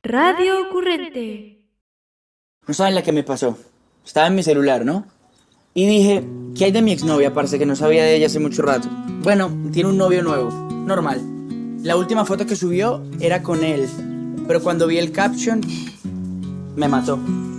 Radio Ocurrente. No saben la que me pasó. Estaba en mi celular, ¿no? Y dije, ¿qué hay de mi exnovia, parce? Que no sabía de ella hace mucho rato. Bueno, tiene un novio nuevo, normal. La última foto que subió era con él, pero cuando vi el caption, me mató.